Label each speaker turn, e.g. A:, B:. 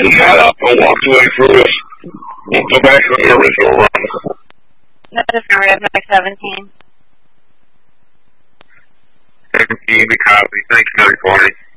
A: he got up and walked away from us. We'll go back to the original run.
B: That's for Redneck 17.
A: 17, the copy. Thank you, 940.